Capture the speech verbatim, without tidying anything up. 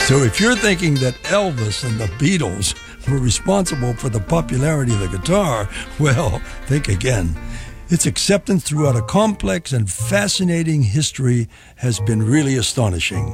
So if you're thinking that Elvis and the Beatles were responsible for the popularity of the guitar, well, think again. Its acceptance throughout a complex and fascinating history has been really astonishing.